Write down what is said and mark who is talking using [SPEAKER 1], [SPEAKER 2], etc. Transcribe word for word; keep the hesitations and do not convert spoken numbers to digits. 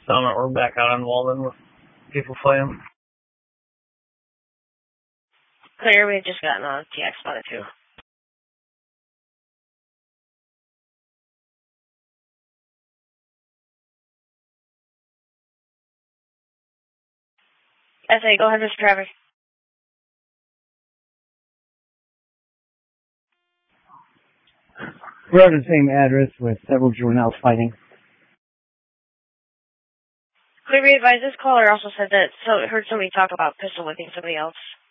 [SPEAKER 1] Summit, we're back out on Walden with people fighting.
[SPEAKER 2] Clear, we've just gotten on T X spotted too. S A, go ahead, Mister Traffic.
[SPEAKER 3] We're at the same address with several juveniles fighting.
[SPEAKER 2] Clear, be advised, this caller also said that so heard somebody talk about pistol whipping somebody else.